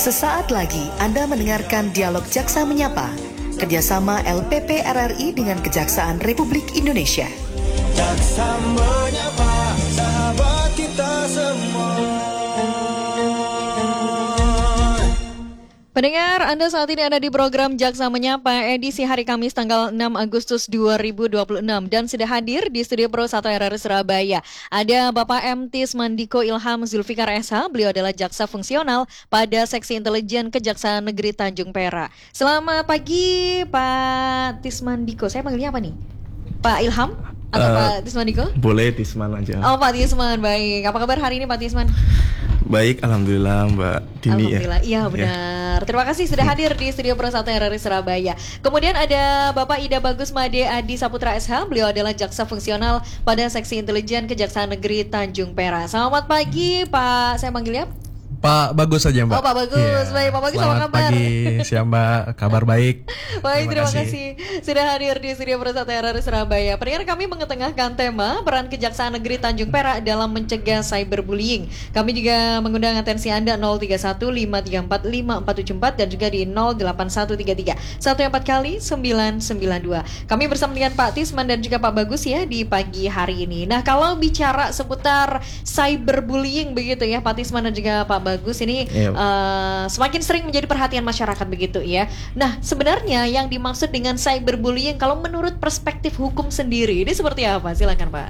Sesaat lagi Anda mendengarkan Dialog Jaksa Menyapa, kerjasama LPP RRI dengan Kejaksaan Republik Indonesia. Jaksa Menyapa, sahabat kita semua. Pendengar, Anda saat ini ada di program Jaksa Menyapa edisi hari Kamis tanggal 6 Agustus 2026 dan sudah hadir di Studio Pro 1 RRI Surabaya. Ada Bapak M. Tismandiko Ilham Zulfikar SH, beliau adalah jaksa fungsional pada Seksi Intelijen Kejaksaan Negeri Tanjung Perak. Selamat pagi Pak Tismandiko, saya panggilnya apa nih? Pak Ilham? Atau Pak Tismandiko? Boleh Tisman aja. Oh Pak Tisman, baik. Apa kabar hari ini Pak Tisman? Baik, Alhamdulillah Mbak Dini. Alhamdulillah, iya benar. Terima kasih sudah hadir di Studio Pro 1 RRI Surabaya. Kemudian ada Bapak Ida Bagus Made Adi Saputra SH, beliau adalah jaksa fungsional pada Seksi Intelijen Kejaksaan Negeri Tanjung Perak. Selamat pagi Pak, saya panggilnya Pak Bagus saja Mbak. Oh Pak Bagus, baik Pak Bagus, apa kabar? Selamat pagi, siang Mbak, kabar baik. Baik, terima kasih sudah hadir di Studio Pro 1 RRI Surabaya. Pendengar, kami mengetengahkan tema peran Kejaksaan Negeri Tanjung Perak dalam mencegah cyberbullying. Kami juga mengundang atensi Anda 0315345474 dan juga di 08133 14 kali 992. Kami bersama dengan Pak Tisman dan juga Pak Bagus ya di pagi hari ini. Nah, kalau bicara seputar cyberbullying begitu ya Pak Tisman dan juga Pak Bagus ini semakin sering menjadi perhatian masyarakat begitu ya. Nah, sebenarnya yang dimaksud dengan cyberbullying kalau menurut perspektif hukum sendiri ini seperti apa? Silakan Pak.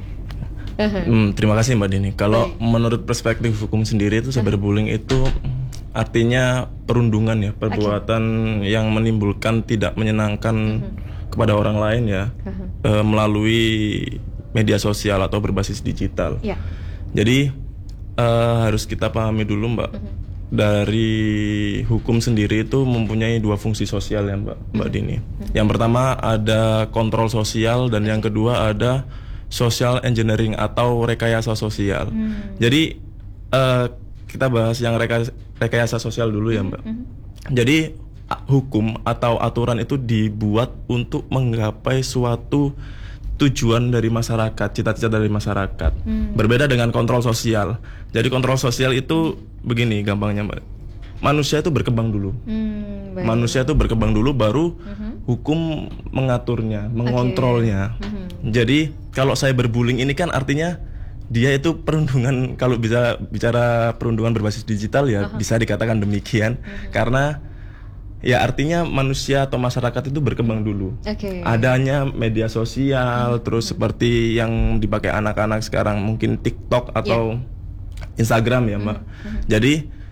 Terima kasih Mbak Dini. Kalau menurut perspektif hukum sendiri itu cyberbullying itu artinya perundungan ya, perbuatan yang menimbulkan tidak menyenangkan kepada orang lain ya, melalui media sosial atau berbasis digital. Jadi harus kita pahami dulu Mbak, dari hukum sendiri itu mempunyai dua fungsi sosial ya Mbak Dini. Yang pertama ada kontrol sosial dan yang kedua ada social engineering atau rekayasa sosial. Jadi kita bahas yang rekayasa sosial dulu ya Mbak. Jadi hukum atau aturan itu dibuat untuk menggapai suatu tujuan dari masyarakat, cita-cita dari masyarakat. Berbeda dengan kontrol sosial. Jadi kontrol sosial itu begini gampangnya Mbak. Manusia itu berkembang dulu. Manusia itu berkembang dulu baru hukum mengaturnya, mengontrolnya. Jadi kalau cyberbullying ini kan artinya dia itu perundungan, kalau bisa bicara perundungan berbasis digital ya bisa dikatakan demikian. Karena ya artinya manusia atau masyarakat itu berkembang dulu. Adanya media sosial, terus seperti yang dipakai anak-anak sekarang mungkin TikTok atau Instagram ya Mbak. Jadi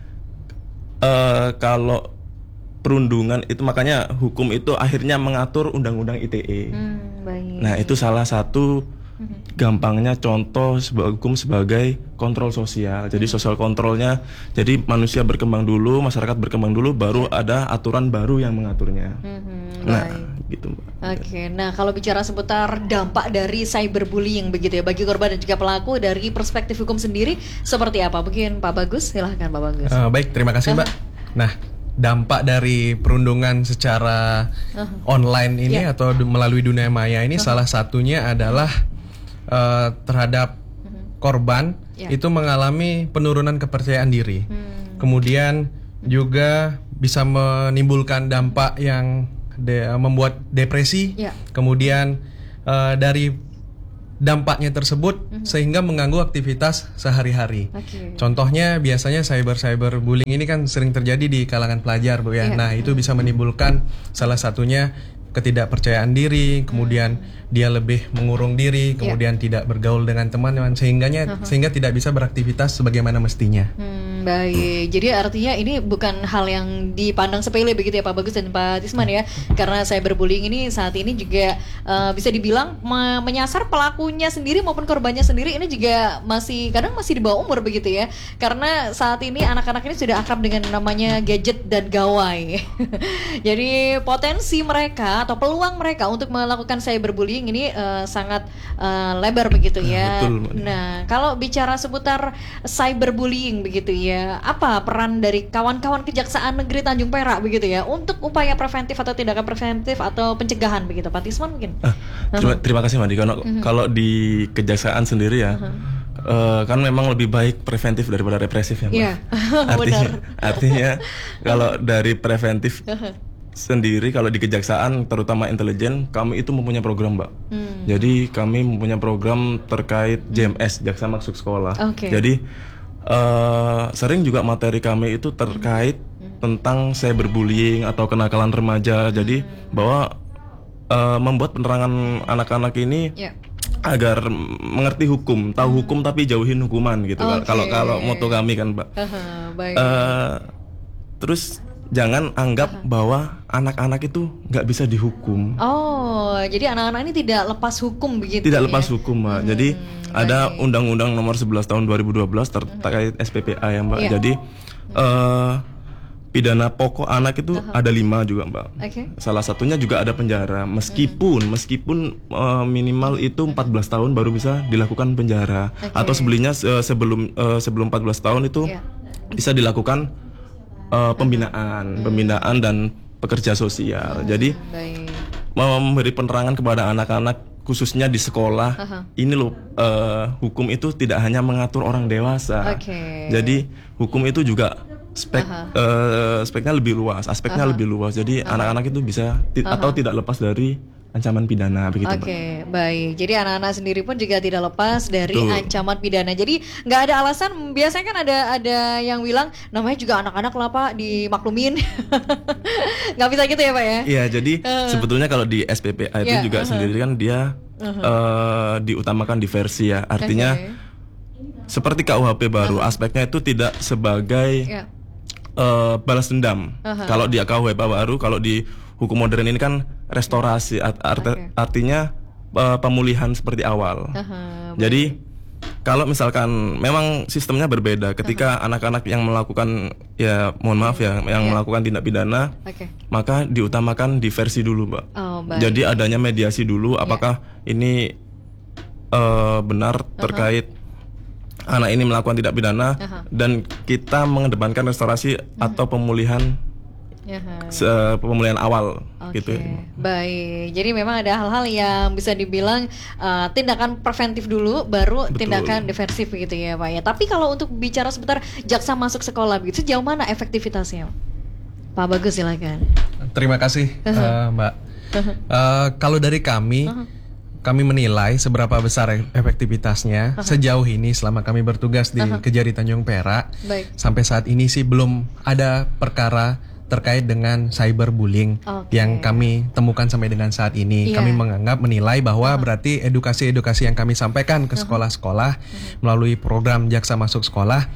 kalau perundungan itu makanya hukum itu akhirnya mengatur undang-undang ITE. Nah itu salah satu gampangnya contoh hukum sebagai kontrol sosial. Jadi sosial kontrolnya, jadi manusia berkembang dulu, masyarakat berkembang dulu, baru ada aturan baru yang mengaturnya. Nah, gitu Mbak. Oke, nah kalau bicara seputar dampak dari cyberbullying begitu ya bagi korban dan juga pelaku dari perspektif hukum sendiri seperti apa? Mungkin Pak Bagus, silahkan Pak Bagus. Baik, terima kasih Mbak. Nah, dampak dari perundungan secara online ini atau melalui dunia maya ini salah satunya adalah terhadap korban itu mengalami penurunan kepercayaan diri. Kemudian juga bisa menimbulkan dampak yang membuat depresi. Kemudian dari dampaknya tersebut sehingga mengganggu aktivitas sehari-hari. Contohnya biasanya cyberbullying ini kan sering terjadi di kalangan pelajar Bu ya. Nah, itu bisa menimbulkan salah satunya ketidakpercayaan diri, kemudian dia lebih mengurung diri, kemudian tidak bergaul dengan teman-teman sehingga tidak bisa beraktivitas sebagaimana mestinya. Baik, jadi artinya ini bukan hal yang dipandang sepele begitu ya Pak Bagus dan Pak Tisman ya. Karena cyberbullying ini saat ini juga bisa dibilang menyasar pelakunya sendiri maupun korbannya sendiri ini juga kadang masih di bawah umur begitu ya. Karena saat ini anak-anak ini sudah akrab dengan namanya gadget dan gawai. Jadi potensi mereka atau peluang mereka untuk melakukan cyberbullying ini sangat lebar begitu ya. Betul. Nah, kalau bicara seputar cyberbullying begitu ya, apa peran dari kawan-kawan Kejaksaan Negeri Tanjung Perak begitu ya untuk upaya preventif atau tindakan preventif atau pencegahan begitu, Pak Tisman mungkin? Terima kasih Madi. Kalau di Kejaksaan sendiri ya, Kan memang lebih baik preventif daripada represif ya Mbak. Iya, Artinya kalau dari preventif sendiri, kalau di kejaksaan terutama intelijen, kami itu mempunyai program Mbak. Jadi kami mempunyai program terkait JMS, Jaksa Masuk Sekolah. Oke. Jadi sering juga materi kami itu terkait tentang cyberbullying atau kenakalan remaja. Jadi bahwa membuat penerangan anak-anak ini Ya. agar mengerti hukum, tahu hukum tapi jauhin hukuman gitu. Oke. Kalau moto kami kan, Mbak. Baik. Terus jangan anggap bahwa anak-anak itu nggak bisa dihukum. Oh, jadi anak-anak ini tidak lepas hukum begitu? Tidak ya? lepas hukum, Mbak. Jadi ada Undang-Undang Nomor 11 Tahun 2012 terkait SPPA ya, Mbak. Iya. Jadi pidana pokok anak itu ada 5 juga, Mbak. Oke. Salah satunya juga ada penjara. Meskipun minimal itu 14 tahun baru bisa dilakukan penjara. Atau sebelum 14 tahun itu Iya. bisa dilakukan pembinaan dan pekerja sosial. Jadi Baik. memberi penerangan kepada anak-anak khususnya di sekolah. Ini loh, hukum itu tidak hanya mengatur orang dewasa. Oke. Jadi hukum itu juga speknya lebih luas, aspeknya lebih luas. Jadi anak-anak itu bisa atau tidak lepas dari ancaman pidana begitu, Mbak. Oke, baik. Jadi anak-anak sendiri pun juga tidak lepas dari Betul. ancaman pidana. Jadi nggak ada alasan. Biasanya kan ada yang bilang namanya juga anak-anak lah Pak, dimaklumin. Nggak bisa gitu ya Pak ya? Iya, jadi sebetulnya kalau di SPPA itu Ya, juga sendiri kan dia diutamakan diversi ya. Artinya seperti KUHP baru, aspeknya itu tidak sebagai Ya. balas dendam. Kalau di KUHP baru, kalau di hukum modern ini kan restorasi, artinya pemulihan seperti awal. Jadi kalau misalkan memang sistemnya berbeda, ketika anak-anak yang melakukan, ya mohon maaf ya, yang melakukan tindak pidana, Oke. maka diutamakan diversi dulu, Mbak. Oh, baik. Jadi adanya mediasi dulu, apakah ini benar terkait anak ini melakukan tindak pidana, dan kita mengedepankan restorasi atau pemulihan pemulihan awal gitu. Baik. Jadi memang ada hal-hal yang bisa dibilang tindakan preventif dulu, baru Betul. tindakan diversif begitu ya Pak ya. Tapi kalau untuk bicara sebentar jaksa masuk sekolah begitu, sejauh mana efektivitasnya? Pak Bagus silakan. Terima kasih Mbak. Kalau dari kami menilai seberapa besar efektivitasnya sejauh ini selama kami bertugas di Kejari Tanjung Perak. Baik. Sampai saat ini sih belum ada perkara terkait dengan cyberbullying yang kami temukan sampai dengan saat ini. Iya. Kami menilai bahwa berarti edukasi-edukasi yang kami sampaikan ke sekolah-sekolah melalui program Jaksa Masuk Sekolah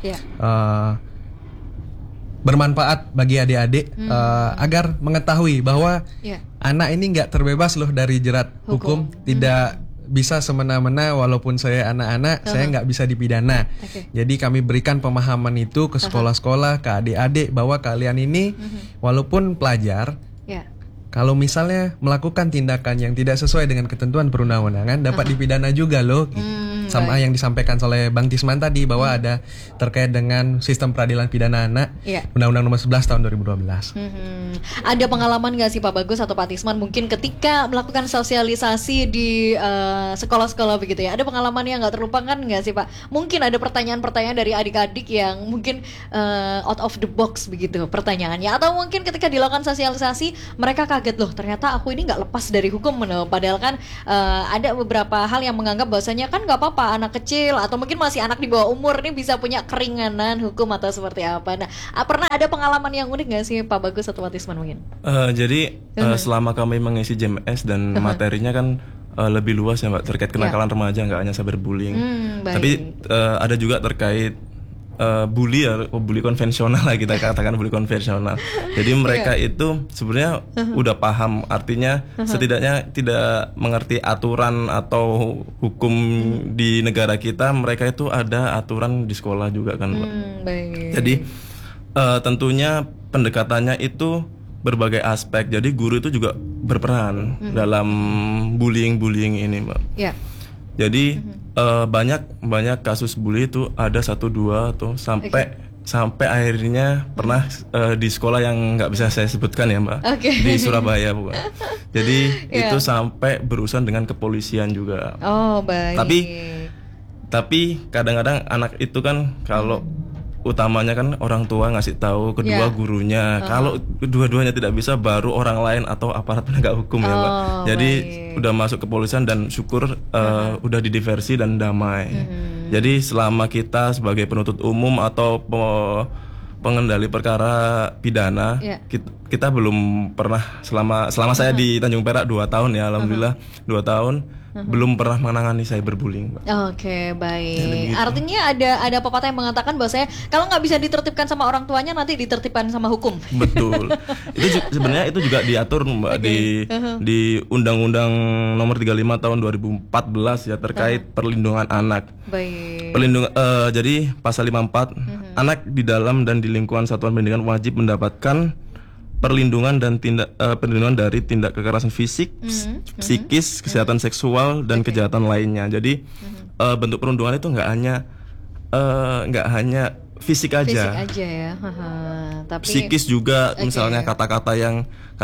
bermanfaat bagi adik-adik agar mengetahui bahwa anak ini nggak terbebas loh dari jerat hukum. Tidak bisa semena-mena, walaupun saya anak-anak saya nggak bisa dipidana. Jadi kami berikan pemahaman itu ke sekolah-sekolah, ke adik-adik bahwa kalian ini walaupun pelajar, kalau misalnya melakukan tindakan yang tidak sesuai dengan ketentuan perundang-undangan dapat dipidana juga loh. Sama yang disampaikan oleh Bang Tisman tadi bahwa ada terkait dengan sistem peradilan pidana anak, Undang-Undang Nomor 11 Tahun 2012. Ada pengalaman nggak sih Pak Bagus atau Pak Tisman mungkin ketika melakukan sosialisasi di sekolah-sekolah begitu ya? Ada pengalaman yang nggak terlupakan nggak sih Pak? Mungkin ada pertanyaan-pertanyaan dari adik-adik yang mungkin out of the box begitu pertanyaannya, atau mungkin ketika dilakukan sosialisasi mereka kaget loh ternyata aku ini nggak lepas dari hukum. Padahal kan ada beberapa hal yang menganggap bahwasanya kan nggak apa-apa anak kecil atau mungkin masih anak di bawah umur ini bisa punya keringanan hukum atau seperti apa. Nah, pernah ada pengalaman yang unik nggak sih Pak Bagus atau Pak Tisman mungkin? Jadi selama kami mengisi JMS dan materinya kan lebih luas ya Mbak, terkait kenakalan remaja, nggak hanya cyberbullying. Tapi ada juga terkait bully ya, bully konvensional lah kita katakan, bully konvensional. Jadi mereka itu sebenarnya udah paham, artinya setidaknya tidak mengerti aturan atau hukum di negara kita. Mereka itu ada aturan di sekolah juga kan, Mbak. Jadi tentunya pendekatannya itu berbagai aspek. Jadi guru itu juga berperan dalam bullying ini, Mbak. Jadi banyak kasus bully itu ada 1, 2 atau sampai akhirnya pernah di sekolah yang nggak bisa saya sebutkan ya Mbak, di Surabaya bukan. Jadi itu sampai berurusan dengan kepolisian juga. Oh baik. Tapi Tapi kadang-kadang anak itu kan kalau utamanya kan orang tua ngasih tahu, kedua gurunya. Kalau dua-duanya tidak bisa, baru orang lain atau aparat penegak hukum ya Mbak. Jadi udah masuk kepolisian dan syukur udah didiversi dan damai. Jadi selama kita sebagai penuntut umum atau pengendali perkara pidana, kita belum pernah selama saya di Tanjung Perak 2 tahun ya, alhamdulillah 2 tahun. Belum pernah menangani cyberbullying, Mbak. Oke, baik. Artinya ada pepatah yang mengatakan bahwasanya kalau nggak bisa ditertibkan sama orang tuanya, nanti ditertibkan sama hukum. Betul. Sebenarnya itu juga diatur Mbak di Undang-Undang Nomor 35 Tahun 2014 ya, terkait perlindungan anak. Baik. Jadi pasal 54, anak di dalam dan di lingkungan satuan pendidikan wajib mendapatkan perlindungan dan perlindungan dari tindak kekerasan fisik, psikis, kesehatan seksual dan kejahatan lainnya. Jadi bentuk perundungan itu nggak hanya fisik aja. Fisik aja ya. Tapi psikis juga, misalnya kata-kata yang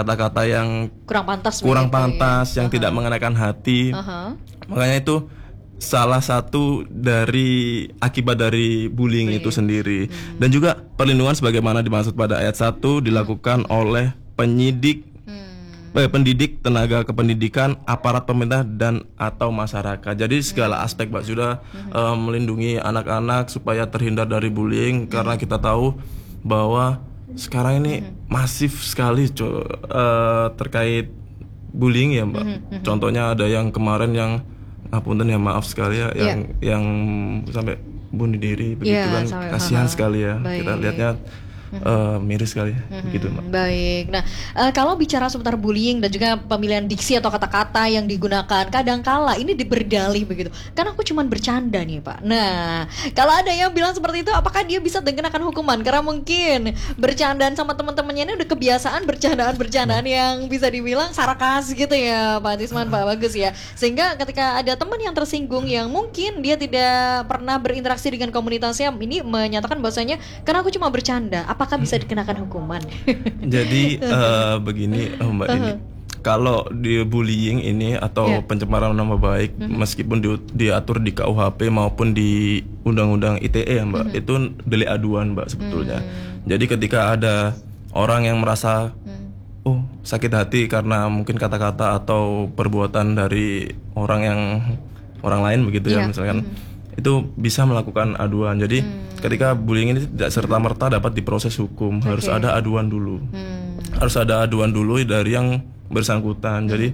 kurang pantas, yang tidak mengenakan hati. Makanya itu salah satu dari akibat dari bullying itu sendiri. Dan juga perlindungan sebagaimana dimaksud pada ayat 1 dilakukan oleh pendidik, tenaga kependidikan, aparat pemerintah dan atau masyarakat. Jadi segala aspek Mbak sudah melindungi anak-anak supaya terhindar dari bullying, karena kita tahu bahwa sekarang ini masif sekali terkait bullying ya Mbak. Contohnya ada yang kemarin yang punten ya, maaf sekali ya, yang sampai bunuh diri begitu kan, kasihan sekali ya. Baik. Kita lihatnya miris sekali begitu Mbak. Baik. Nah, kalau bicara seputar bullying dan juga pemilihan diksi atau kata-kata yang digunakan, kadangkala ini berdalih begitu. Kan aku cuma bercanda nih Pak. Nah, kalau ada yang bilang seperti itu, apakah dia bisa dikenakan hukuman? Karena mungkin bercandaan sama teman-temannya ini udah kebiasaan bercandaan yang bisa dibilang sarkas gitu ya Pak Tisman, Pak Bagus ya. Sehingga ketika ada teman yang tersinggung yang mungkin dia tidak pernah berinteraksi dengan komunitasnya, ini menyatakan bahwasanya karena aku cuma bercanda, apakah bisa dikenakan hukuman? Jadi begini Mbak Dini, kalau di bullying ini atau pencemaran nama baik, meskipun diatur di KUHP maupun di Undang-Undang ITE ya Mbak, itu delik aduan Mbak sebetulnya. Jadi ketika ada orang yang merasa sakit hati karena mungkin kata-kata atau perbuatan dari orang lain begitu ya, misalkan itu bisa melakukan aduan. Jadi ketika bullying ini tidak serta-merta dapat diproses hukum, harus ada aduan dulu. Harus ada aduan dulu dari yang bersangkutan. Jadi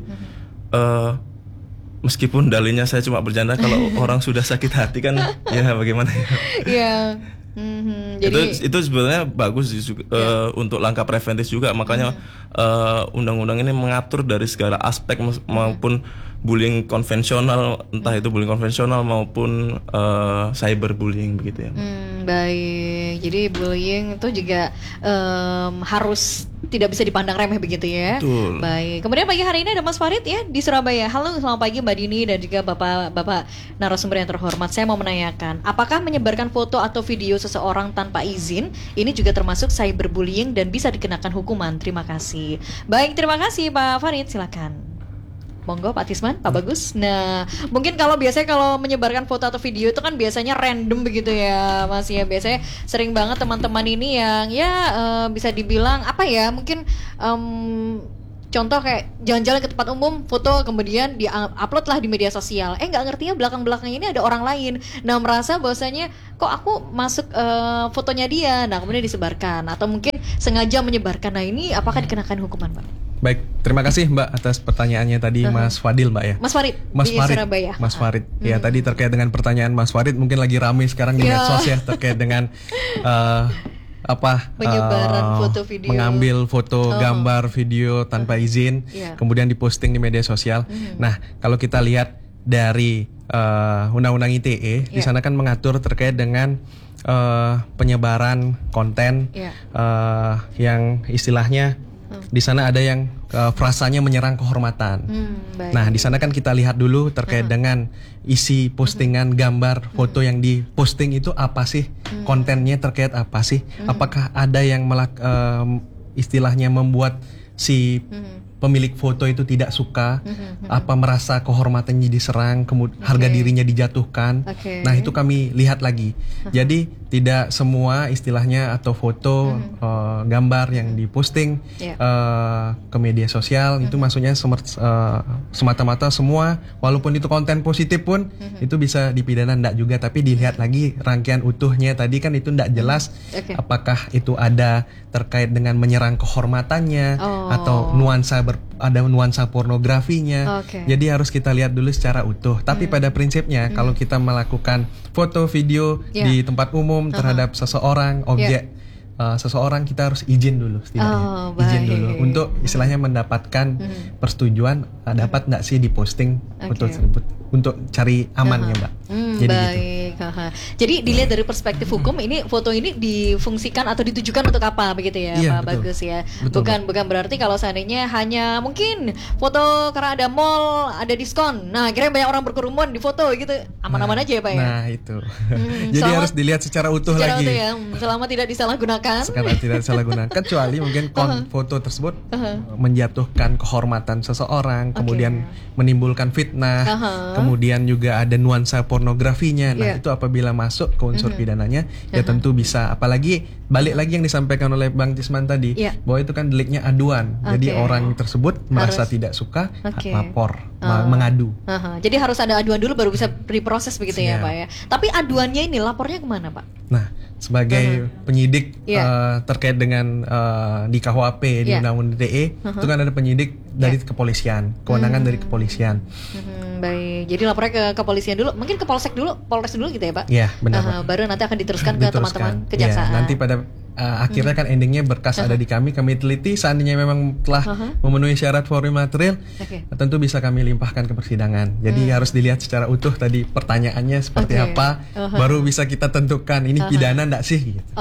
meskipun dalilnya saya cuma bercanda, kalau orang sudah sakit hati kan ya bagaimana ya. Iya. Jadi itu sebenarnya bagus untuk langkah preventif juga. Makanya undang-undang ini mengatur dari segala aspek maupun bullying konvensional, entah itu bullying konvensional maupun cyberbullying begitu ya. Baik, jadi bullying itu juga harus tidak bisa dipandang remeh begitu ya. Betul. Baik. Kemudian pagi hari ini ada Mas Farid ya di Surabaya. Halo, selamat pagi Mbak Dini dan juga Bapak narasumber yang terhormat. Saya mau menanyakan, apakah menyebarkan foto atau video seseorang tanpa izin ini juga termasuk cyberbullying dan bisa dikenakan hukuman? Terima kasih. Baik, terima kasih Pak Farid, silakan. Monggo Pak Tisman, Pak Bagus. Nah, mungkin kalau biasanya kalau menyebarkan foto atau video itu kan biasanya random begitu ya Mas ya. Biasanya sering banget teman-teman ini yang bisa dibilang apa ya, mungkin contoh kayak jalan-jalan ke tempat umum, foto kemudian di-upload lah di media sosial. Nggak ngertinya belakang-belakangnya ini ada orang lain. Nah, merasa bahwasanya kok aku masuk fotonya dia. Nah, kemudian disebarkan atau mungkin sengaja menyebarkan. Nah, ini apakah dikenakan hukuman, Pak? Baik, terima kasih Mbak atas pertanyaannya tadi Mas Fadil Mbak ya. Mas Farid di Surabaya. Mas Farid. Ya, tadi terkait dengan pertanyaan Mas Farid mungkin lagi ramai sekarang di medsos ya terkait dengan penyebaran foto video, mengambil foto, gambar, video tanpa izin, kemudian diposting di media sosial. Nah, kalau kita lihat dari Undang-Undang ITE, di sana kan mengatur terkait dengan penyebaran konten yang istilahnya di sana ada yang frasanya menyerang kehormatan. Nah, di sana kan kita lihat dulu terkait dengan isi postingan, gambar, foto yang diposting itu apa sih? Kontennya terkait apa sih? Apakah ada yang istilahnya membuat si pemilik foto itu tidak suka, apa merasa kehormatannya diserang, kemudian harga dirinya dijatuhkan. Nah, itu kami lihat lagi. Jadi tidak semua istilahnya atau foto, gambar yang diposting ke media sosial itu maksudnya semata-mata semua, walaupun itu konten positif pun itu bisa dipidana, enggak juga, tapi dilihat lagi rangkaian utuhnya tadi kan itu enggak jelas apakah itu ada terkait dengan menyerang kehormatannya atau ada nuansa pornografinya. Jadi harus kita lihat dulu secara utuh. Tapi pada prinsipnya kalau kita melakukan foto video di tempat umum terhadap seseorang, objek seseorang, kita harus izin dulu setidaknya. Izin dulu untuk istilahnya mendapatkan persetujuan dapat enggak sih diposting foto tersebut untuk cari aman ya, Mbak. Jadi baik. gitu. Jadi dilihat dari perspektif hukum ini foto ini difungsikan atau ditujukan untuk apa begitu ya, Pak Bagus ya. Bukan berarti kalau seandainya hanya mungkin foto karena ada mall, ada diskon. Nah, akhirnya banyak orang berkerumun di foto gitu. Aman-aman aja ya, Pak ya. Nah, itu. Jadi harus dilihat secara utuh lagi. Utuh ya. Selama tidak disalahgunakan. Sekarang tidak disalahgunakan kecuali mungkin foto tersebut menjatuhkan kehormatan seseorang, kemudian menimbulkan fitnah, kemudian juga ada nuansa pornografinya. Nah, itu apabila masuk ke unsur pidananya ya tentu bisa. Apalagi balik lagi yang disampaikan oleh Bang Tisman tadi bahwa itu kan deliknya aduan. Jadi orang tersebut merasa tidak suka lapor, mengadu. Jadi harus ada aduan dulu baru bisa diproses begitu ya, Pak ya. Tapi aduannya ini lapornya kemana, Pak? Nah, sebagai penyidik terkait dengan di KUHP di Undang-Undang ITE itu kan ada penyidik dari kepolisian, kewenangan dari kepolisian. Baik, jadi lapornya ke kepolisian dulu, mungkin ke Polsek dulu, Polres dulu gitu ya, Pak? Iya, benar. Baru nanti akan diteruskan ke teman-teman kejaksaan. Nanti pada akhirnya kan endingnya berkas ada di kami teliti, seandainya memang telah memenuhi syarat formil material, tentu bisa kami limpahkan ke persidangan. Jadi harus dilihat secara utuh tadi pertanyaannya seperti apa, baru bisa kita tentukan ini pidana enggak sih gitu.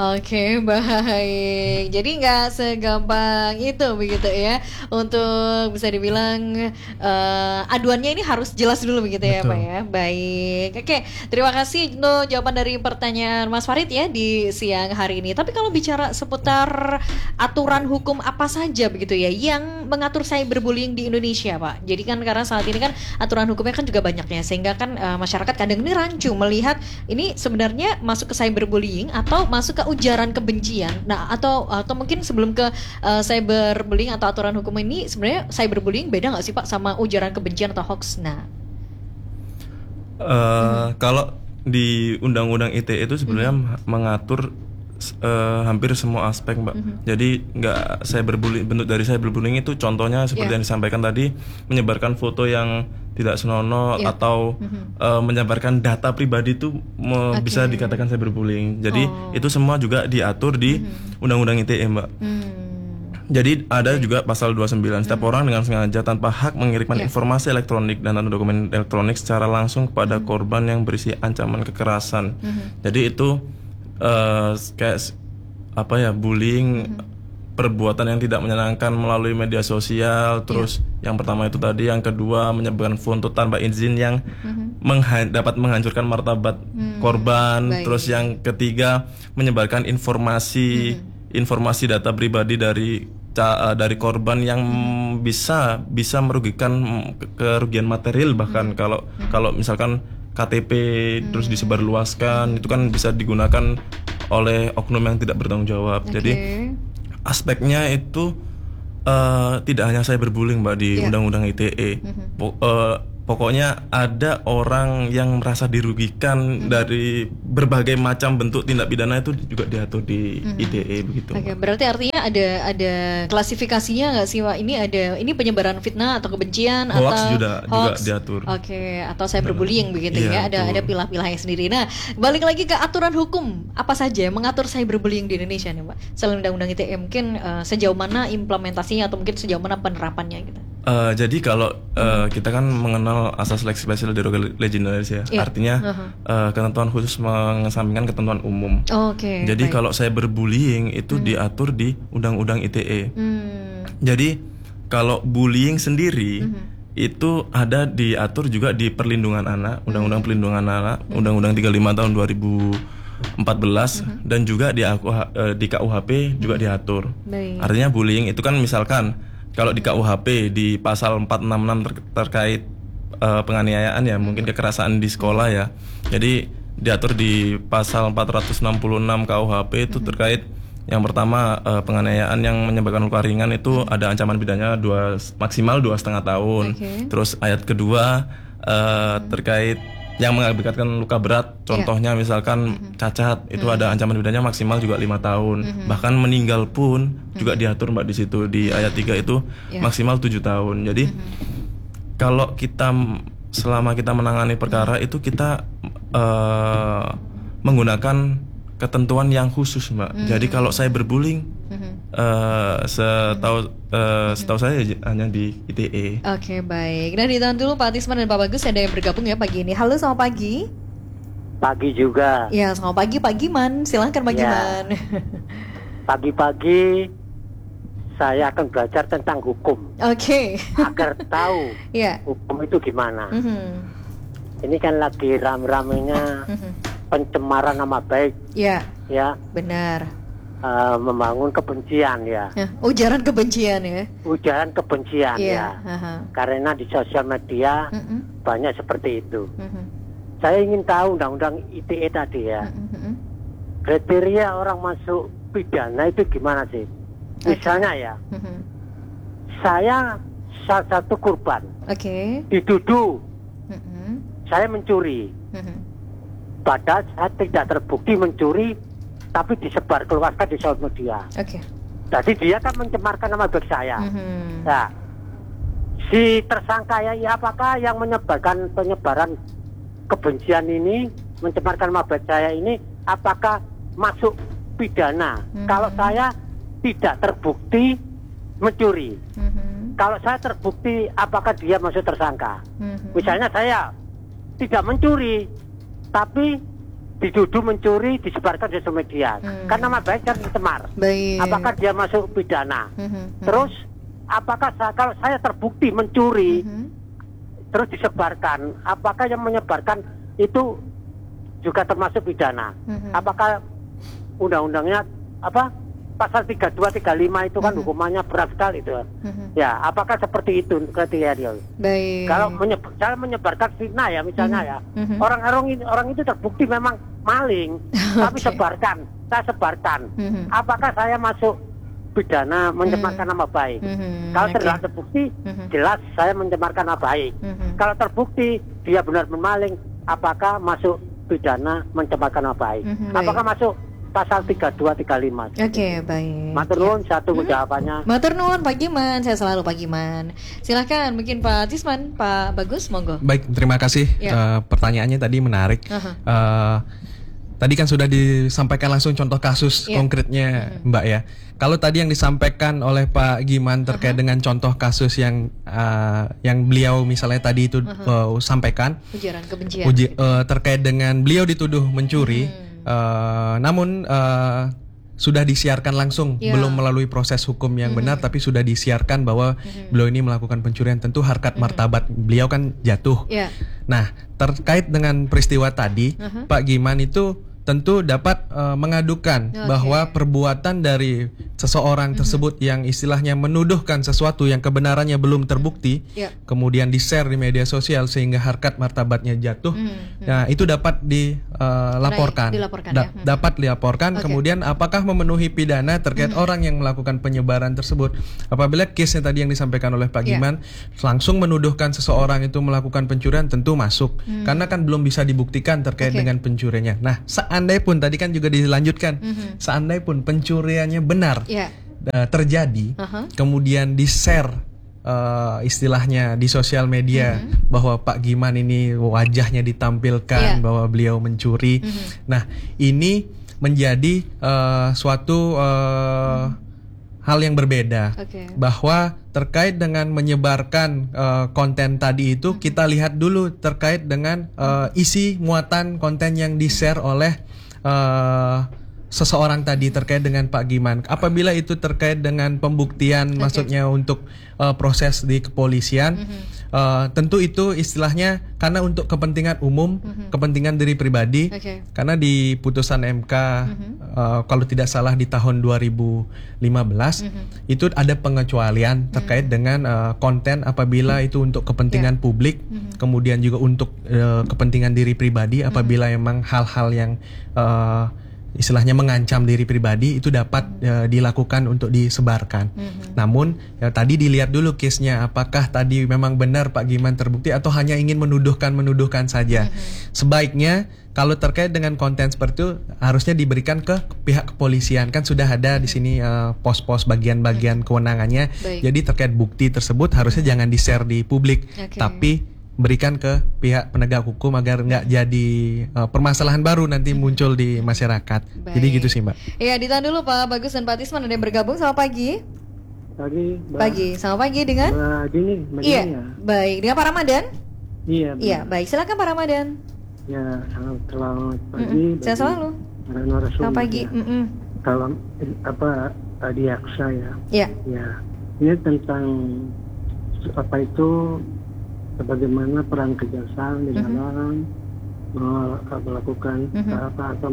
Baik. Jadi nggak segampang itu begitu ya, untuk bisa dibilang aduannya ini harus jelas dulu begitu ya, Pak ya. Baik. Terima kasih untuk jawaban dari pertanyaan Mas Farid ya di siang hari ini. Tapi kalau bicara seputar aturan hukum apa saja begitu ya yang mengatur cyberbullying di Indonesia, Pak. Jadi kan karena saat ini kan aturan hukumnya kan juga banyaknya, sehingga kan masyarakat kadang ini rancu melihat ini sebenarnya masuk ke cyberbullying atau masuk ke ujaran kebencian. Nah, atau mungkin sebelum ke cyberbullying atau aturan hukum ini, sebenarnya cyberbullying beda nggak sih, Pak, sama ujaran kebencian atau hoax? Nah, kalau di Undang-Undang ITE itu sebenarnya mengatur hampir semua aspek, Mbak. Jadi nggak cyberbullying, bentuk dari cyberbullying itu contohnya seperti yang disampaikan tadi, menyebarkan foto yang tidak senonoh atau menyebarkan data pribadi itu bisa dikatakan cyberbullying. Jadi itu semua juga diatur di Undang-Undang ITE, Mbak. Jadi ada juga pasal 29, setiap orang dengan sengaja tanpa hak mengirimkan informasi elektronik dan atau dokumen elektronik secara langsung kepada korban yang berisi ancaman kekerasan. Jadi itu kayak apa ya, bullying, perbuatan yang tidak menyenangkan melalui media sosial. Terus yang pertama itu tadi, yang kedua menyebarkan foto tanpa izin yang dapat menghancurkan martabat korban. Terus yang ketiga menyebarkan informasi data pribadi dari korban yang bisa merugikan kerugian material, bahkan kalau misalkan KTP terus disebarluaskan, itu kan bisa digunakan oleh oknum yang tidak bertanggung jawab. Jadi aspeknya itu tidak hanya cyberbullying, Mbak, di Undang-Undang ITE. Pokoknya ada orang yang merasa dirugikan dari berbagai macam bentuk tindak pidana itu juga diatur di ITE begitu. Berarti artinya ada klasifikasinya nggak sih, Pak? Ini penyebaran fitnah atau kebencian hoax atau juga diatur. Atau cyberbullying begitu ya. Ada pilah-pilahnya sendiri. Nah, balik lagi ke aturan hukum apa saja yang mengatur cyberbullying di Indonesia nih, Pak? Selain Undang-Undang ITE, mungkin sejauh mana implementasinya atau mungkin sejauh mana penerapannya gitu? Jadi kalau kita kan mengenal asas lex specialis derogatis legis ya, artinya ketentuan khusus mengesampingkan ketentuan umum. Jadi kalau cyberbullying itu diatur di Undang-Undang ITE. Jadi kalau bullying sendiri itu ada diatur juga di perlindungan anak, Undang-Undang Perlindungan Anak, Undang-Undang 35 tahun 2014 dan juga di KUHP juga diatur. Artinya bullying itu kan misalkan Kalau di KUHP di pasal 466 terkait penganiayaan ya, mungkin kekerasan di sekolah ya. Jadi diatur di pasal 466 KUHP itu terkait yang pertama penganiayaan yang menyebabkan luka ringan itu ada ancaman pidananya maksimal 2,5 tahun. Terus ayat kedua terkait yang mengakibatkan luka berat, contohnya misalkan cacat, itu ada ancaman pidananya maksimal juga 5 tahun. Bahkan meninggal pun juga diatur Mbak di situ di ayat 3 itu maksimal 7 tahun. Jadi kalau kita selama kita menangani perkara itu kita menggunakan ketentuan yang khusus Mbak. Jadi kalau saya berbullying setahu saya hanya di ITE. Oke, baik. Nah, ditahan dulu Pak Tisman dan Pak Bagus, ada yang bergabung ya pagi ini. Halo, selamat pagi. Pagi juga. Ya, selamat pagi Pak Giman. Silahkan Pak Giman. Pagi-pagi saya akan belajar tentang hukum. Oke. Agar tahu hukum itu gimana. Ini kan lagi rame-ramenya pencemaran nama baik. Ya, benar. Membangun kebencian ya. Ujaran kebencian ya. Ujaran kebencian ya. Karena di sosial media banyak seperti itu. Saya ingin tahu undang-undang ITE tadi ya. Kriteria orang masuk pidana itu gimana sih? Misalnya ya, saya salah satu korban. Dituduh saya mencuri. Padahal saya tidak terbukti mencuri, tapi disebar keluarkan di sosial media. Jadi dia kan mencemarkan nama baik saya. Nah, si tersangka ya, apakah yang menyebarkan penyebaran kebencian ini, mencemarkan nama baik saya ini, apakah masuk pidana? Kalau saya tidak terbukti mencuri, kalau saya terbukti, apakah dia masuk tersangka? Misalnya saya tidak mencuri, tapi dituduh mencuri, disebarkan di sosial media. Kan nama baik kan tercemar. Apakah dia masuk pidana? Terus apakah kalau saya terbukti mencuri terus disebarkan, apakah yang menyebarkan itu juga termasuk pidana? Apakah undang-undangnya pasal 32 35 itu kan hukumannya berat sekali itu. Ya, apakah seperti itu kriteria? Kalau saya menyebarkan fitnah ya misalnya ya. Orang itu terbukti memang maling, tapi saya sebarkan. Apakah saya masuk pidana mencemarkan nama baik? Kalau tidak terbukti, jelas saya mencemarkan nama baik. Kalau terbukti dia benar maling, apakah masuk pidana mencemarkan nama baik? Apakah masuk pasal 32 35? Baik. Matur nuwun, saya tunggu jawabannya. Matur nuwun Pak Giman, saya selalu Pak Giman. Silakan mungkin Pak Tisman, Pak Bagus, monggo. Baik, terima kasih. Pertanyaannya tadi menarik. Tadi kan sudah disampaikan langsung contoh kasus konkretnya Mbak ya. Kalau tadi yang disampaikan oleh Pak Giman terkait dengan contoh kasus yang beliau misalnya tadi itu sampaikan ujaran kebencian terkait dengan beliau dituduh mencuri, namun sudah disiarkan langsung, belum melalui proses hukum yang benar, tapi sudah disiarkan bahwa beliau ini melakukan pencurian, tentu harkat martabat beliau kan jatuh. Nah, terkait dengan peristiwa tadi, Pak Giman itu tentu dapat mengadukan bahwa perbuatan dari seseorang tersebut yang istilahnya menuduhkan sesuatu yang kebenarannya belum terbukti, kemudian di-share di media sosial sehingga harkat martabatnya jatuh. Nah, itu dapat dilaporkan. Dapat dilaporkan. Kemudian apakah memenuhi pidana terkait orang yang melakukan penyebaran tersebut? Apabila case-nya tadi yang disampaikan oleh Pak Giman langsung menuduhkan seseorang itu melakukan pencurian, tentu masuk. Karena kan belum bisa dibuktikan terkait dengan pencuriannya. Nah, seandainya pun tadi kan juga dilanjutkan, seandainya pun pencuriannya benar terjadi, kemudian di-share istilahnya di sosial media bahwa Pak Giman ini wajahnya ditampilkan bahwa beliau mencuri. Nah, ini menjadi suatu hal yang berbeda, bahwa terkait dengan menyebarkan konten tadi itu kita lihat dulu terkait dengan isi muatan konten yang di-share oleh seseorang tadi terkait dengan Pak Giman, apabila itu terkait dengan pembuktian, maksudnya untuk proses di kepolisian, tentu itu istilahnya karena untuk kepentingan umum, kepentingan diri pribadi, karena di putusan MK kalau tidak salah di tahun 2015 itu ada pengecualian terkait dengan konten apabila itu untuk kepentingan publik, kemudian juga untuk kepentingan diri pribadi apabila memang hal-hal yang istilahnya mengancam diri pribadi itu dapat dilakukan untuk disebarkan. Namun tadi dilihat dulu case-nya, apakah tadi memang benar Pak Giman terbukti atau hanya ingin menuduhkan saja. Sebaiknya kalau terkait dengan konten seperti itu harusnya diberikan ke pihak kepolisian, kan sudah ada di sini pos-pos bagian-bagian kewenangannya. Jadi terkait bukti tersebut harusnya jangan di-share di publik, tapi berikan ke pihak penegak hukum agar nggak jadi permasalahan baru nanti muncul di masyarakat. Jadi gitu sih, Mbak. Iya, ditahan dulu Pak Bagus dan Pak Tisman, ada yang bergabung. Selamat pagi. Pagi. Selamat pagi dengan Dini. Iya. Baik, dengan Pak Ramadan. Iya. Iya, baik. Silakan Pak Ramadan. Ya, selamat pagi. Saya selalu. Selamat pagi. Kalau tadi aksa ya. Iya. Ya. Ini tentang apa itu, bagaimana peran kejaksaan di dalam melakukan atau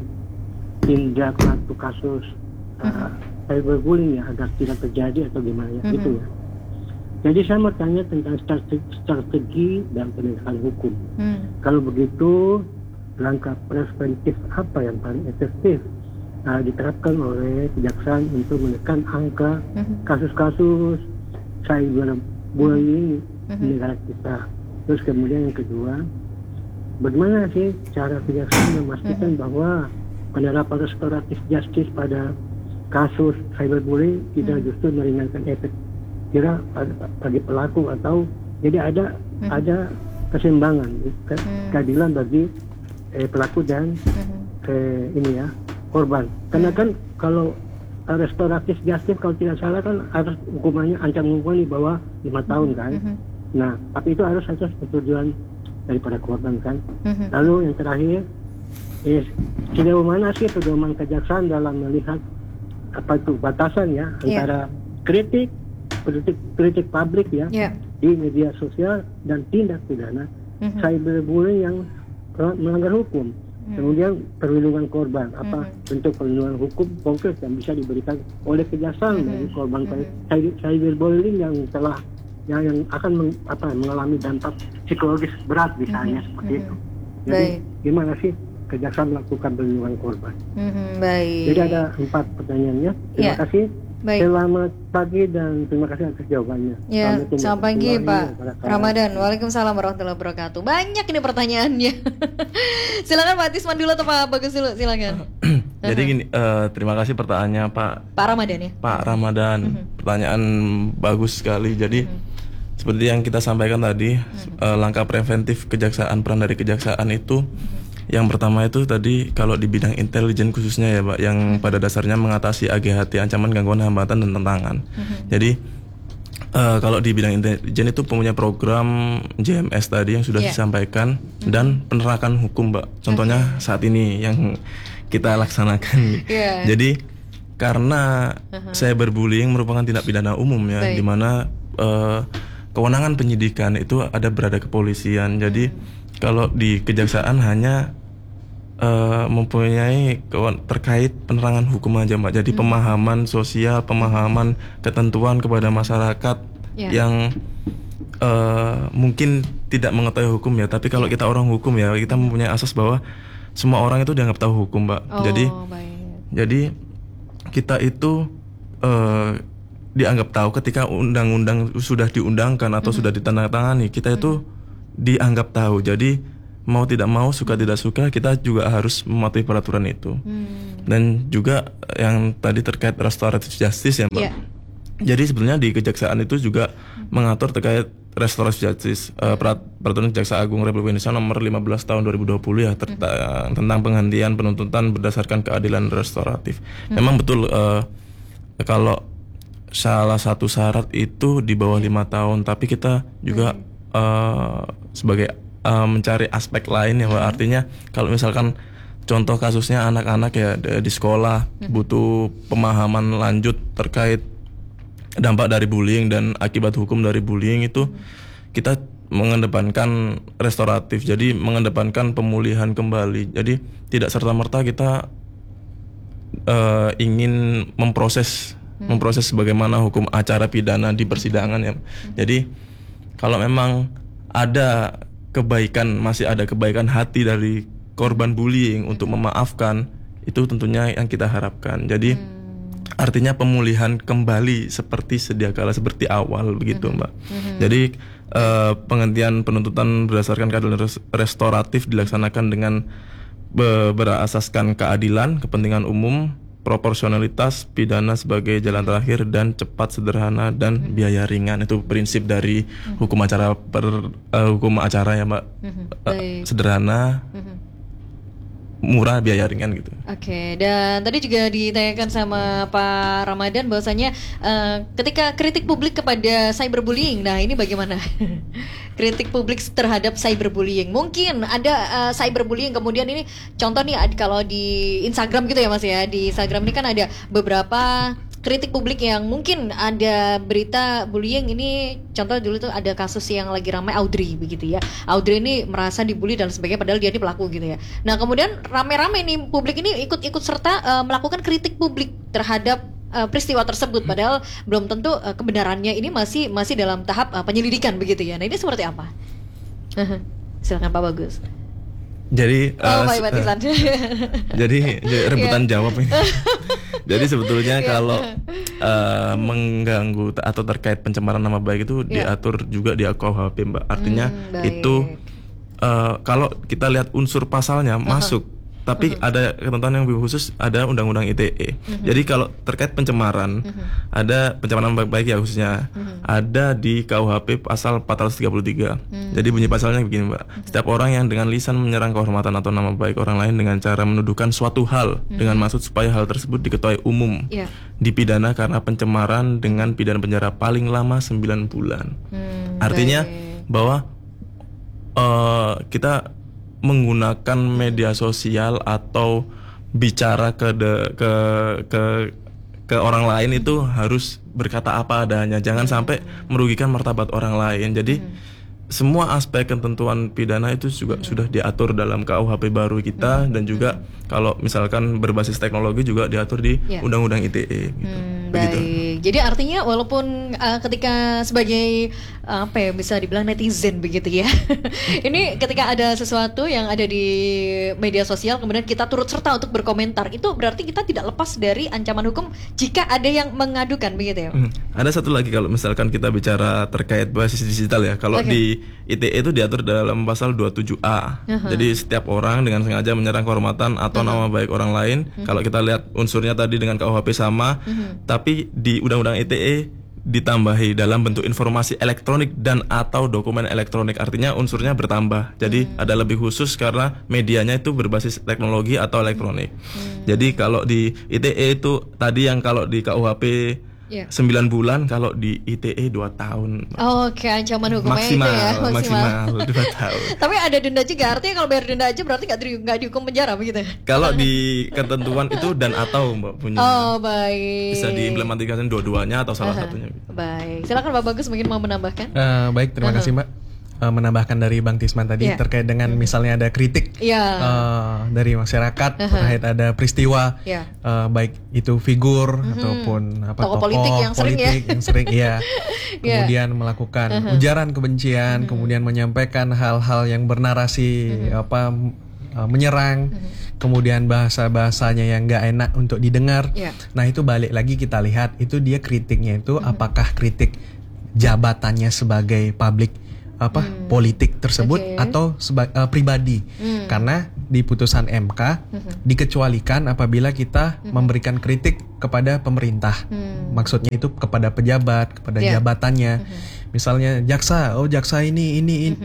tindak satu kasus cyberbullying ya, agar tidak terjadi atau gimana ya, gitu ya. Jadi saya mau tanya tentang strategi dan penegakan hukum. Kalau begitu, langkah preventif apa yang paling efektif diterapkan oleh kejaksaan untuk menekan angka kasus-kasus cyberbullying di negara kita? Terus kemudian yang kedua, bagaimana sih cara kejaksaan memastikan bahwa penerapan restoratif justice pada kasus cyberbullying tidak justru meringankan efek kira bagi pelaku, atau jadi ada keseimbangan, keadilan bagi pelaku dan korban. Karena kan kalau restoratif justice kalau tidak salah kan harus hukumannya, ancaman hukuman di bawah 5 tahun kan. Nah, tapi itu harus atas persetujuan daripada korban kan. Lalu yang terakhir, sejauh mana sih pedoman kejaksaan dalam melihat apa itu batasan ya antara kritik publik ya di media sosial dan tindak pidana cyberbullying yang melanggar hukum. Kemudian perlindungan korban, apa bentuk perlindungan hukum konkret yang bisa diberikan oleh kejaksaan bagi korban cyberbullying yang akan mengalami dampak psikologis berat misalnya seperti itu. Jadi gimana sih kejaksaan melakukan perlindungan korban? Baik. Jadi ada 4 pertanyaannya. Terima kasih. Baik. Selamat pagi dan terima kasih atas jawabannya. Ya, selamat pagi Pak Ramadan. Waalaikumsalam warahmatullahi wabarakatuh. Banyak ini pertanyaannya. Silakan Pak Tisman dulu atau Pak Bagus dulu, silakan. Jadi gini, terima kasih pertanyaannya Pak Ramadan ya. Pak Ramadan, pertanyaan bagus sekali. Jadi seperti yang kita sampaikan tadi, langkah preventif kejaksaan, peran dari kejaksaan itu yang pertama itu tadi kalau di bidang intelijen khususnya ya Pak, yang pada dasarnya mengatasi AGHT, ancaman, gangguan, hambatan, dan tantangan. Jadi kalau di bidang intelijen itu punya program JMS tadi yang sudah disampaikan dan penerapan hukum Mbak. Contohnya saat ini yang kita laksanakan. Jadi karena cyberbullying merupakan tindak pidana umum ya, di mana kewenangan penyidikan itu berada kepolisian. Jadi kalau di kejaksaan hanya mempunyai terkait penerangan hukum aja Mbak. Jadi pemahaman sosial, pemahaman ketentuan kepada masyarakat yang mungkin tidak mengetahui hukum ya. Tapi kalau kita orang hukum ya, kita mempunyai asas bahwa semua orang itu dianggap tahu hukum Mbak. Jadi kita itu dianggap tahu ketika undang-undang sudah diundangkan atau sudah ditandatangani, kita itu dianggap tahu. Jadi mau tidak mau, suka tidak suka, kita juga harus mematuhi peraturan itu. Dan juga yang tadi terkait restoratif justice ya Mbak. Jadi sebenarnya di kejaksaan itu juga mengatur terkait restoratif justice, Peraturan Jaksa Agung Republik Indonesia nomor 15 tahun 2020 ya, tentang penghentian penuntutan berdasarkan keadilan restoratif. Memang betul kalau salah satu syarat itu di bawah 5 tahun, tapi kita juga sebagai mencari aspek lain ya Mbak. Artinya kalau misalkan contoh kasusnya anak-anak ya di sekolah butuh pemahaman lanjut terkait dampak dari bullying dan akibat hukum dari bullying itu kita mengedepankan restoratif, jadi mengedepankan pemulihan kembali. Jadi tidak serta-merta kita ingin memproses bagaimana hukum acara pidana di persidangan ya. Jadi kalau memang ada kebaikan, masih ada kebaikan hati dari korban bullying untuk memaafkan, itu tentunya yang kita harapkan. Jadi artinya pemulihan kembali seperti sedia kala, seperti awal begitu Mbak. Jadi penghentian penuntutan berdasarkan keadilan restoratif dilaksanakan dengan berasaskan keadilan, kepentingan umum, proporsionalitas, pidana sebagai jalan terakhir, dan cepat, sederhana, dan biaya ringan. Itu prinsip dari hukum acara hukum acara ya Mbak. Sederhana, murah, biaya ringan gitu. Oke, dan tadi juga ditanyakan sama Pak Ramadan bahwasanya ketika kritik publik kepada cyberbullying, nah ini bagaimana? Kritik publik terhadap cyberbullying, mungkin ada cyberbullying, kemudian ini contoh nih kalau di Instagram gitu ya Mas ya, di Instagram ini kan ada beberapa kritik publik yang mungkin ada berita bullying. Ini contoh dulu tuh ada kasus yang lagi ramai Audrey begitu ya. Audrey ini merasa dibully dan sebagainya padahal dia ini pelaku gitu ya. Nah kemudian rame-rame nih publik ini ikut serta melakukan kritik publik terhadap peristiwa tersebut padahal belum tentu kebenarannya ini masih dalam tahap penyelidikan begitu ya. Nah ini seperti apa? Silakan Pak Bagus. Jadi jadi rebutan jawab ini. Jadi sebetulnya kalau mengganggu atau terkait pencemaran nama baik itu diatur juga di KUHP Mbak. Artinya itu kalau kita lihat unsur pasalnya masuk. Tapi ada ketentuan yang lebih khusus, ada Undang-Undang ITE. Jadi kalau terkait pencemaran, ada pencemaran baik ya khususnya, ada di KUHP pasal 433. Jadi bunyi pasalnya begini Mbak. Setiap orang yang dengan lisan menyerang kehormatan atau nama baik orang lain dengan cara menuduhkan suatu hal dengan maksud supaya hal tersebut diketahui umum, dipidana karena pencemaran dengan pidana penjara paling lama 9 bulan. Artinya bahwa kita menggunakan media sosial atau bicara ke orang lain itu harus berkata apa adanya, jangan sampai merugikan martabat orang lain. Jadi semua aspek ketentuan pidana itu juga sudah diatur dalam KUHP baru kita, dan juga kalau misalkan berbasis teknologi juga diatur di Undang-Undang ITE gitu. Baik, jadi artinya walaupun ketika sebagai apa ya bisa dibilang netizen begitu ya, ini ketika ada sesuatu yang ada di media sosial kemudian kita turut serta untuk berkomentar, itu berarti kita tidak lepas dari ancaman hukum jika ada yang mengadukan begitu ya. Ada satu lagi kalau misalkan kita bicara terkait basis digital ya, kalau di ITE itu diatur dalam pasal 27A. Jadi setiap orang dengan sengaja menyerang kehormatan atau nama baik orang lain, kalau kita lihat unsurnya tadi dengan KUHP sama, tapi di Undang-Undang ITE ditambahi dalam bentuk informasi elektronik dan atau dokumen elektronik, artinya unsurnya bertambah. Jadi ada lebih khusus karena medianya itu berbasis teknologi atau elektronik. Jadi kalau di ITE itu tadi yang kalau di KUHP 9 bulan, kalau di ITE 2 tahun. Oke, ancaman hukumnya itu ya maksimal 2 tahun. Tapi ada denda juga, artinya kalau bayar denda aja berarti nggak dihukum penjara begitu. Kalau di ketentuan itu dan atau Mbak punya. Oh baik. Bisa diimplementasikan dua-duanya atau salah satunya. Baik, silakan Pak Bagus mungkin mau menambahkan. Baik, terima kasih Mbak. Menambahkan dari Bang Tisman tadi terkait dengan misalnya ada kritik dari masyarakat terkait ada peristiwa baik itu figur ataupun tokoh politik yang sering kemudian melakukan ujaran kebencian, kemudian menyampaikan hal-hal yang bernarasi menyerang, kemudian bahasa-bahasanya yang nggak enak untuk didengar. Nah itu balik lagi kita lihat itu dia kritiknya itu apakah kritik jabatannya sebagai public politik tersebut atau pribadi. Karena di putusan MK dikecualikan apabila kita memberikan kritik kepada pemerintah. Maksudnya itu kepada pejabat, kepada jabatannya. Misalnya jaksa ini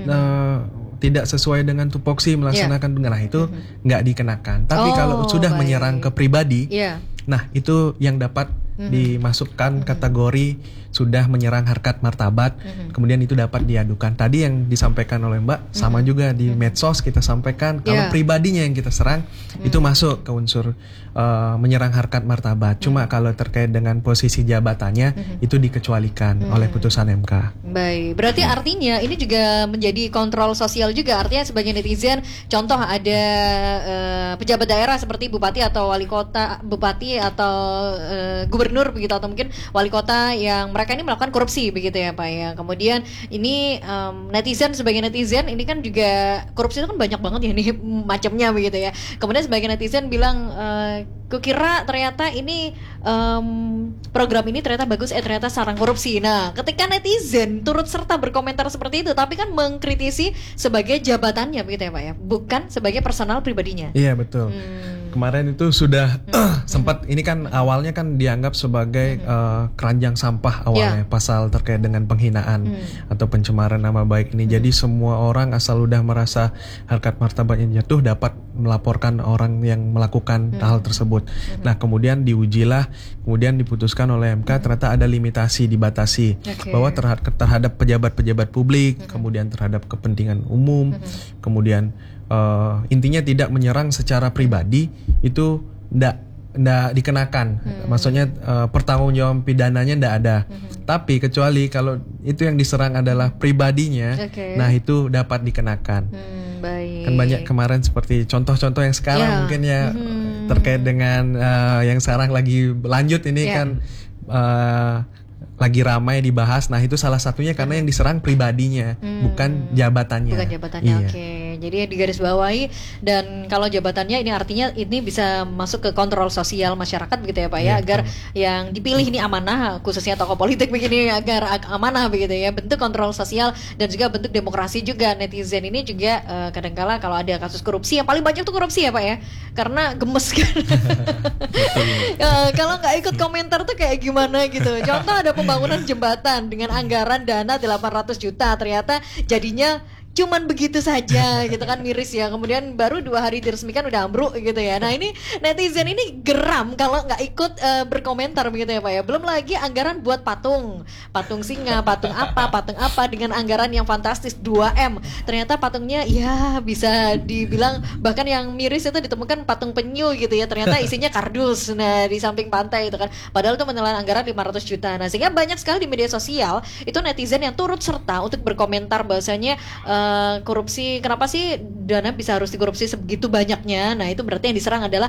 tidak sesuai dengan tupoksi melaksanakan nah itu nggak dikenakan. Tapi kalau sudah menyerang ke pribadi, nah itu yang dapat dimasukkan kategori sudah menyerang harkat martabat, kemudian itu dapat diadukan. Tadi yang disampaikan oleh Mbak sama juga di medsos kita sampaikan kalau pribadinya yang kita serang itu masuk ke unsur menyerang harkat martabat. Cuma kalau terkait dengan posisi jabatannya itu dikecualikan oleh putusan MK. Baik, berarti artinya ini juga menjadi kontrol sosial juga. Artinya sebagai netizen, contoh ada pejabat daerah seperti bupati atau wali kota, bupati atau gubernur begitu, atau mungkin wali kota yang mereka ini melakukan korupsi begitu ya Pak ya. Kemudian ini netizen, sebagai netizen ini kan juga korupsi itu kan banyak banget ya nih macamnya begitu ya. Kemudian sebagai netizen bilang kukira ternyata ini program ini ternyata bagus, ternyata sarang korupsi. Nah, ketika netizen turut serta berkomentar seperti itu, tapi kan mengkritisi sebagai jabatannya begitu ya Pak ya, bukan sebagai personal pribadinya. Iya betul. Kemarin itu sudah sempat, ini kan awalnya kan dianggap sebagai keranjang sampah awalnya, pasal terkait dengan penghinaan atau pencemaran nama baik ini. Jadi semua orang asal udah merasa harkat martabatnya jatuh dapat melaporkan orang yang melakukan hal tersebut. Nah kemudian diujilah, kemudian diputuskan oleh MK ternyata ada limitasi, dibatasi bahwa terhadap pejabat-pejabat publik, kemudian terhadap kepentingan umum, kemudian intinya tidak menyerang secara pribadi itu ndak dikenakan. Maksudnya pertanggungjawaban pidananya ndak ada. Tapi kecuali kalau itu yang diserang adalah pribadinya, nah itu dapat dikenakan. Baik. Kan banyak kemarin seperti contoh-contoh yang sekarang mungkin ya terkait dengan yang sekarang lagi lanjut ini kan lagi ramai dibahas. Nah itu salah satunya karena yang diserang pribadinya, bukan jabatannya. Bukan jabatannya, oke. Jadi digaris bawahi, dan kalau jabatannya ini artinya ini bisa masuk ke kontrol sosial masyarakat begitu ya Pak ya, agar yang dipilih ini amanah, khususnya tokoh politik begini agar amanah begitu ya, bentuk kontrol sosial dan juga bentuk demokrasi juga. Netizen ini juga kadangkala kalau ada kasus korupsi, yang paling banyak tuh korupsi ya Pak ya, karena gemes kan. Kalau nggak ikut komentar tuh kayak gimana gitu. Contoh ada pembangunan jembatan dengan anggaran dana 800 juta, ternyata jadinya cuman begitu saja gitu kan, miris ya. Kemudian baru 2 hari diresmikan udah ambruk gitu ya. Nah ini netizen ini geram kalau nggak ikut berkomentar begitu ya Pak ya. Belum lagi anggaran buat patung singa, patung apa dengan anggaran yang fantastis 2M. Ternyata patungnya ya bisa dibilang, bahkan yang miris itu ditemukan patung penyu gitu ya, ternyata isinya kardus. Nah di samping pantai itu kan, padahal itu menelan anggaran 500 juta. Nah sehingga banyak sekali di media sosial itu netizen yang turut serta untuk berkomentar bahwasanya korupsi, kenapa sih dana bisa harus dikorupsi sebegitu banyaknya. Nah itu berarti yang diserang adalah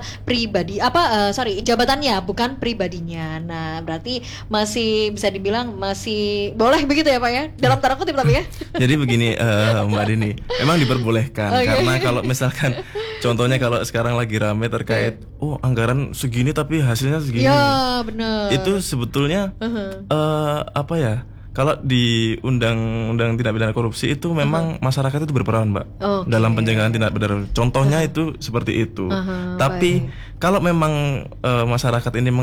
jabatannya, bukan pribadinya. Nah berarti masih bisa dibilang masih boleh begitu ya Pak ya, dalam tanda kutip tapi ya. Jadi begini Mbak Dini, memang diperbolehkan karena kalau misalkan contohnya kalau sekarang lagi rame terkait anggaran segini tapi hasilnya segini. Ya benar. Itu sebetulnya apa ya? Kalau di undang-undang tindak pidana korupsi itu memang masyarakat itu berperan Mbak dalam pencegahan tindak pidana. Contohnya itu seperti itu. Tapi kalau memang masyarakat ini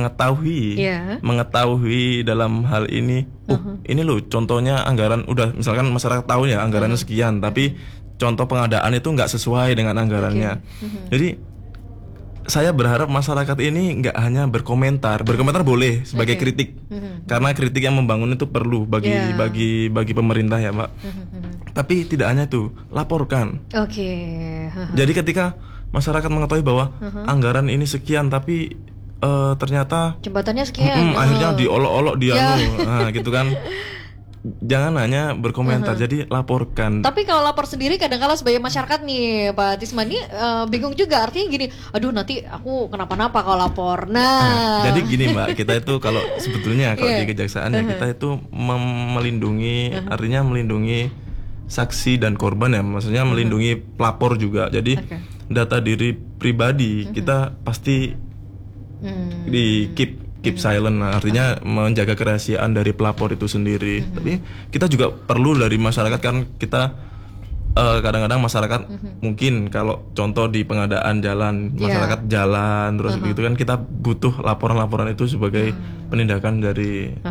mengetahui dalam hal ini, ini loh contohnya anggaran udah, misalkan masyarakat tahu ya anggarannya sekian, tapi contoh pengadaan itu nggak sesuai dengan anggarannya. Jadi saya berharap masyarakat ini nggak hanya berkomentar boleh sebagai kritik, karena kritik yang membangun itu perlu bagi pemerintah ya Mbak. Tapi tidak hanya itu, laporkan. Jadi ketika masyarakat mengetahui bahwa anggaran ini sekian, tapi ternyata jembatannya sekian, akhirnya diolok-olok gitu kan. Jangan hanya berkomentar, jadi laporkan. Tapi kalau lapor sendiri kadang-kala sebagai masyarakat nih Pak Tisman nih bingung juga, artinya gini, aduh nanti aku kenapa-napa kalau lapor. Jadi gini Mbak, kita itu kalau sebetulnya kalau di kejaksaan ya kita itu melindungi, artinya melindungi saksi dan korban ya, maksudnya melindungi pelapor juga. Jadi data diri pribadi kita pasti di keep silent, artinya menjaga kerahasiaan dari pelapor itu sendiri. Tapi kita juga perlu dari masyarakat, kan kita kadang-kadang masyarakat mungkin kalau contoh di pengadaan jalan, masyarakat jalan terus begitu kan, kita butuh laporan-laporan itu sebagai penindakan dari